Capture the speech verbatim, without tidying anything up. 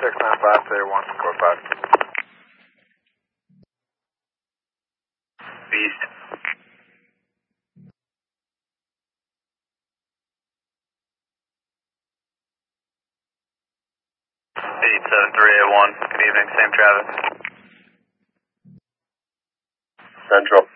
six nine five, clear one, code five. Beast. eight seven three eight one, good evening, same traffic. Central.